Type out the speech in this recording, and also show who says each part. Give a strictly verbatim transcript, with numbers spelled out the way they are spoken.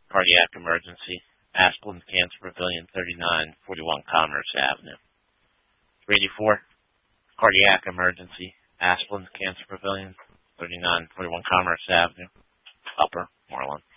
Speaker 1: Cardiac emergency. Asplin Cancer Pavilion, thirty-nine forty-one Commerce Avenue. three eighty-four. Cardiac emergency. Asplin Cancer Pavilion, thirty-nine forty-one Commerce Avenue, Upper Moreland.